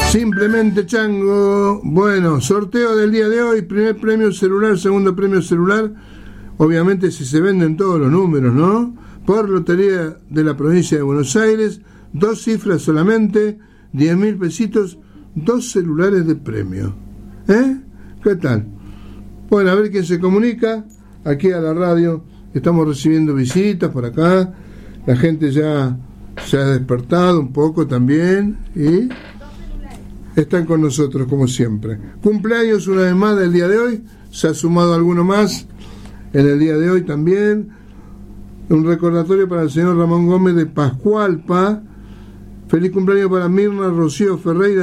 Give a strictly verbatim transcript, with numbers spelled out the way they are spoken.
Simplemente Chango. Bueno, sorteo del día de hoy. Primer premio celular, segundo premio celular. Obviamente si se venden todos los números, ¿no? Por Lotería de la Provincia de Buenos Aires. Dos cifras solamente. diez mil pesitos. Dos celulares de premio. ¿Eh? ¿Qué tal? Bueno, a ver quién se comunica. Aquí a la radio. Estamos recibiendo visitas por acá. La gente ya se ha despertado un poco también. Y están con nosotros como siempre. Cumpleaños una vez más del día de hoy. Se ha sumado alguno más en el día de hoy también. Un recordatorio para el señor Ramón Gómez de Pascualpa. Feliz cumpleaños para Mirna Rocío Ferreira